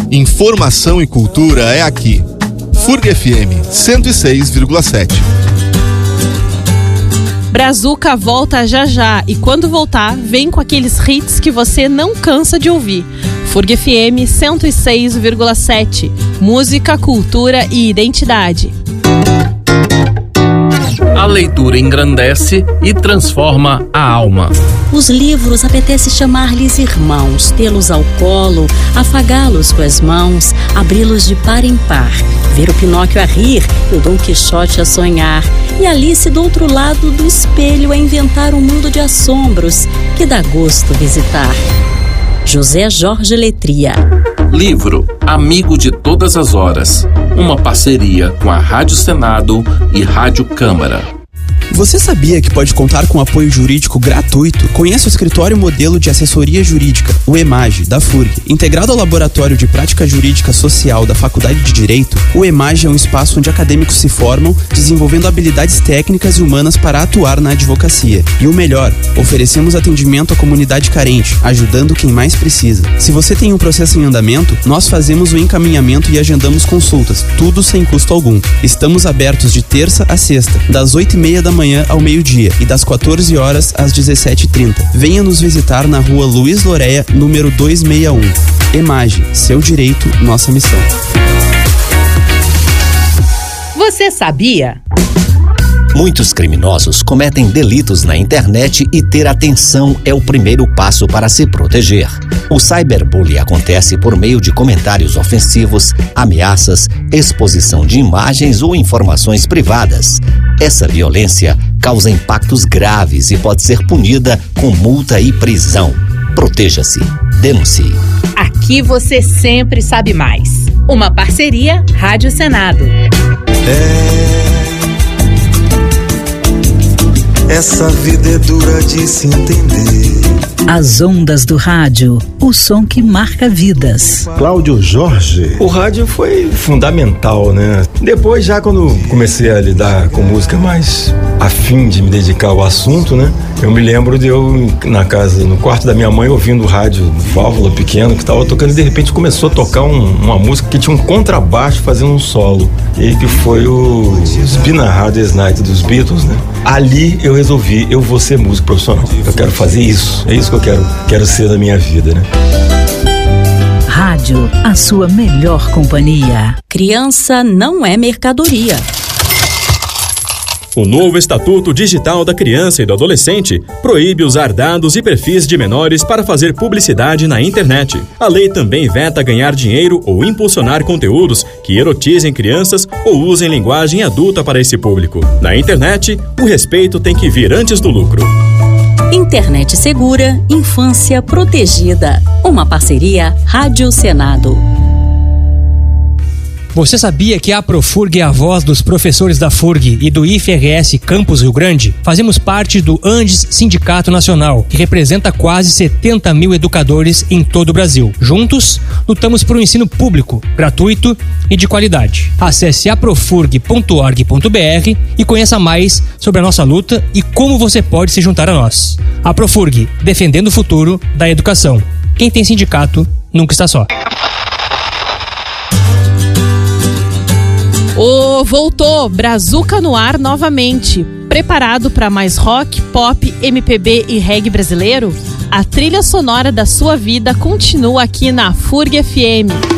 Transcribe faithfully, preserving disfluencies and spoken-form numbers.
Informação e cultura é aqui. F U R G F M cento e seis vírgula sete. Brazuca volta já já e quando voltar, vem com aqueles hits que você não cansa de ouvir. F U R G F M cento e seis vírgula sete. Música, cultura e identidade. A leitura engrandece e transforma a alma. Os livros apetece chamar-lhes irmãos, tê-los ao colo, afagá-los com as mãos, abri-los de par em par, ver o Pinóquio a rir e o Dom Quixote a sonhar, e Alice do outro lado do espelho a inventar um mundo de assombros que dá gosto visitar. José Jorge Letria. Livro Amigo de Todas as Horas. Uma parceria com a Rádio Senado e Rádio Câmara. Você sabia que pode contar com apoio jurídico gratuito? Conheça o Escritório Modelo de Assessoria Jurídica, o EMAGE, da F U R G. Integrado ao Laboratório de Prática Jurídica Social da Faculdade de Direito, o EMAGE é um espaço onde acadêmicos se formam, desenvolvendo habilidades técnicas e humanas para atuar na advocacia. E o melhor, oferecemos atendimento à comunidade carente, ajudando quem mais precisa. Se você tem um processo em andamento, nós fazemos o encaminhamento e agendamos consultas, tudo sem custo algum. Estamos abertos de terça a sexta, das oito e meia da manhã ao meio-dia e das quatorze horas às dezessete e trinta. Venha nos visitar na rua Luiz Loreia, número duzentos e sessenta e um. EMAGE, seu direito, nossa missão. Você sabia? Muitos criminosos cometem delitos na internet e ter atenção é o primeiro passo para se proteger. O cyberbullying acontece por meio de comentários ofensivos, ameaças, exposição de imagens ou informações privadas. Essa violência causa impactos graves e pode ser punida com multa e prisão. Proteja-se. Denuncie. Aqui você sempre sabe mais. Uma parceria Rádio Senado. É... Essa vida é dura de se entender. As ondas do rádio, o som que marca vidas. Cláudio Jorge. O rádio foi fundamental, né? Depois, já quando comecei a lidar com música mais a fim de me dedicar ao assunto, né? Eu me lembro de eu na casa, no quarto da minha mãe, ouvindo o rádio válvula pequeno que estava tocando e de repente começou a tocar um, uma música que tinha um contrabaixo fazendo um solo. E que foi o Spin a Hard Night dos Beatles, né? Ali eu resolvi, eu vou ser músico profissional. Eu quero fazer isso. É isso que eu quero, quero ser na minha vida, né? Rádio, a sua melhor companhia. Criança não é mercadoria. O novo Estatuto Digital da Criança e do Adolescente proíbe usar dados e perfis de menores para fazer publicidade na internet. A lei também veta ganhar dinheiro ou impulsionar conteúdos que erotizem crianças ou usem linguagem adulta para esse público. Na internet, o respeito tem que vir antes do lucro. Internet segura, infância protegida. Uma parceria Rádio Senado. Você sabia que a Profurg é a voz dos professores da F U R G e do I F R S Campus Rio Grande? Fazemos parte do Andes Sindicato Nacional, que representa quase setenta mil educadores em todo o Brasil. Juntos, lutamos por um ensino público, gratuito e de qualidade. Acesse aprofurg ponto org ponto br e conheça mais sobre a nossa luta e como você pode se juntar a nós. A Profurg, defendendo o futuro da educação. Quem tem sindicato, nunca está só. Ô, oh, voltou! Brazuca no ar novamente. Preparado para mais rock, pop, M P B e reggae brasileiro? A trilha sonora da sua vida continua aqui na F U R G F M.